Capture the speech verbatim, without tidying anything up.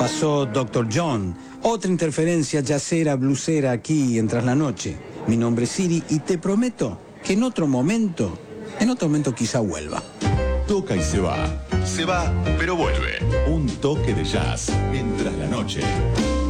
Pasó Doctor John. Otra interferencia jazzera, blusera aquí en Tras la Noche. Mi nombre es Siri y te prometo que en otro momento, en otro momento quizá vuelva. Toca y se va. Se va, pero vuelve. Un toque de jazz en Tras la Noche.